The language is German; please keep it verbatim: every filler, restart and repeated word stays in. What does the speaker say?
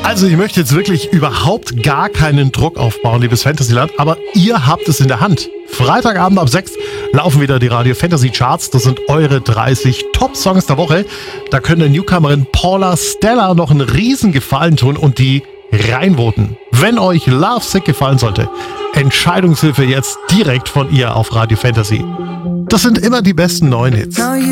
Also ich möchte jetzt wirklich überhaupt gar keinen Druck aufbauen, liebes Fantasyland, aber ihr habt es in der Hand. Freitagabend ab sechs laufen wieder die Radio Fantasy Charts. Das sind eure dreißig Top-Songs der Woche. Da könnt ihr Newcomerin Paula Stella noch einen riesen Gefallen tun und die reinvoten. Wenn euch Love Sick gefallen sollte, Entscheidungshilfe jetzt direkt von ihr auf Radio Fantasy. Das sind immer die besten neuen Hits.